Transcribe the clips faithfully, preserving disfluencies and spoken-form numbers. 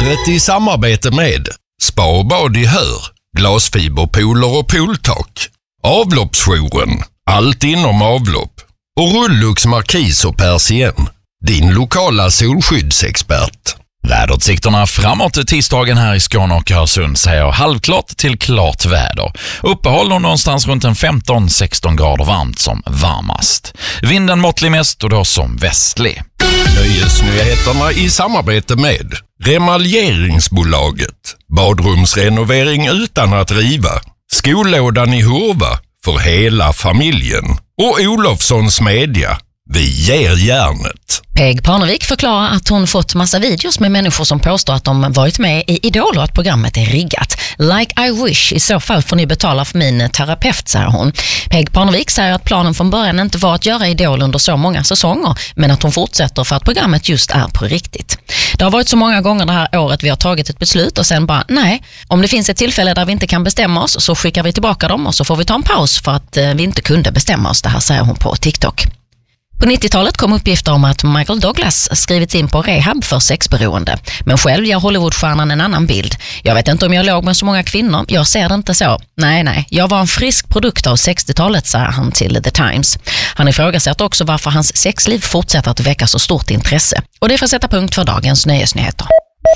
Vädret i samarbete med Spa och bad i Hör, glasfiberpooler och pooltak, Avloppsjouren, allt inom avlopp och Rullux Markis och Persien, din lokala solskyddsexpert. Väderutsikterna framåt tisdagen här i Skåne och Öresund säger halvklart till klart väder. Uppehåll någonstans runt en femton sexton grader varmt som varmast. Vinden måttlig mest och då som västlig. Nöjesnyheterna i samarbete med Remaljeringsbolaget, badrumsrenovering utan att riva, Skolådan i Hurva för hela familjen och Olofssons Media. Vi ger järnet. Peg Parnevik förklarar att hon fått massa videos med människor som påstår att de varit med i Idol och att programmet är riggat. Like I wish, i så fall får ni betala för min terapeut, säger hon. Peg Parnevik säger att planen från början inte var att göra Idol under så många säsonger, men att hon fortsätter för att programmet just är på riktigt. Det har varit så många gånger det här året vi har tagit ett beslut och sen bara, nej, om det finns ett tillfälle där vi inte kan bestämma oss så skickar vi tillbaka dem och så får vi ta en paus för att vi inte kunde bestämma oss. Det här säger hon på TikTok. På nittiotalet kom uppgifter om att Michael Douglas skrivits in på rehab för sexberoende. Men själv ger Hollywoodstjärnan en annan bild. Jag vet inte om jag låg med så många kvinnor, jag ser det inte så. Nej, nej, jag var en frisk produkt av sextiotalet, säger han till The Times. Han ifrågasätter också varför hans sexliv fortsätter att väcka så stort intresse. Och det får sätta punkt för dagens nöjesnyheter.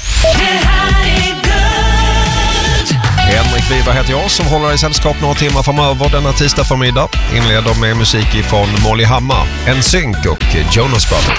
Henrik Wiberg heter jag som håller i sällskap några timmar framöver denna tisdag förmiddag. Inleder med musik från Molly Hammar, N Sync och Jonas Brothers.